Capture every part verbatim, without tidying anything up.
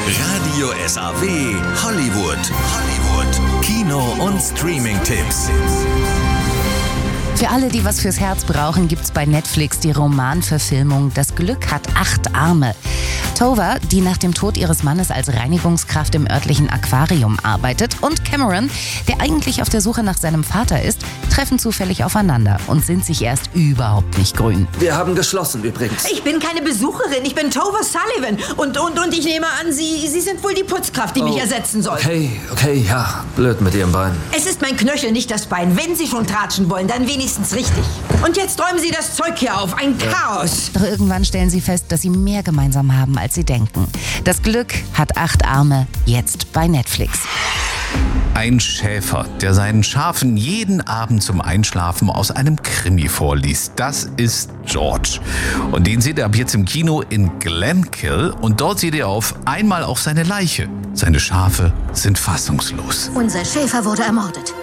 Radio S A W Hollywood. Hollywood. Kino- und Streaming-Tipps. Für alle, die was fürs Herz brauchen, gibt's bei Netflix die Romanverfilmung Das Glück hat acht Arme. Tova, die nach dem Tod ihres Mannes als Reinigungskraft im örtlichen Aquarium arbeitet, und Cameron, der eigentlich auf der Suche nach seinem Vater ist, treffen zufällig aufeinander und sind sich erst überhaupt nicht grün. Wir haben geschlossen übrigens. Ich bin keine Besucherin, ich bin Tova Sullivan. Und, und, und ich nehme an, Sie, Sie sind wohl die Putzkraft, die Oh, mich ersetzen soll. Okay, okay, ja. Blöd mit Ihrem Bein. Es ist mein Knöchel, nicht das Bein. Wenn Sie schon tratschen wollen, dann wenigstens richtig. Und jetzt räumen Sie das Zeug hier auf. Ein Chaos. Doch irgendwann stellen sie fest, dass sie mehr gemeinsam haben, als sie denken. Das Glück hat acht Arme, jetzt bei Netflix. Ein Schäfer, der seinen Schafen jeden Abend zum Einschlafen aus einem Krimi vorliest. Das ist George. Und den seht ihr ab jetzt im Kino in Glenkill. Und dort seht ihr auf einmal auch seine Leiche. Seine Schafe sind fassungslos. Unser Schäfer wurde ermordet.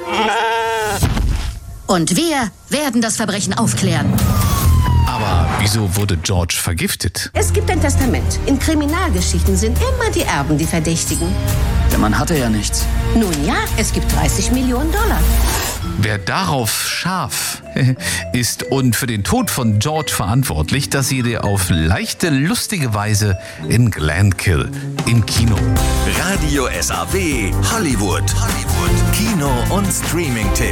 Und wir werden das Verbrechen aufklären. Aber wieso wurde George vergiftet? Es gibt ein Testament. In Kriminalgeschichten sind immer die Erben die Verdächtigen. Der Mann hatte ja nichts. Nun ja, es gibt dreißig Millionen Dollar. Wer darauf scharf ist und für den Tod von George verantwortlich, das seht ihr auf leichte, lustige Weise in Glenkill im Kino. Radio S A W Hollywood. Hollywood. Kino- und Streaming-Tipps.